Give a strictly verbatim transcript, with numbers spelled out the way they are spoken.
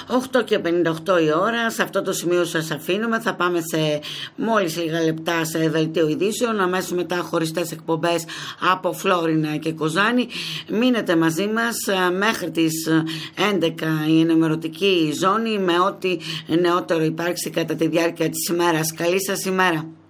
οκτώ και πενήντα οκτώ η ώρα, σε αυτό το σημείο σας αφήνουμε. Θα πάμε σε μόλις λίγα λεπτά σε δελτίο ειδήσεων, αμέσως μετά χωριστές εκπομπές από Φλόρινα και Κοζάνη. Μείνετε μαζί μας μέχρι τις έντεκα η ενημερωτική ζώνη με ό,τι νεότερο υπάρξει κατά τη διάρκεια της ημέρας. Καλή σας ημέρα.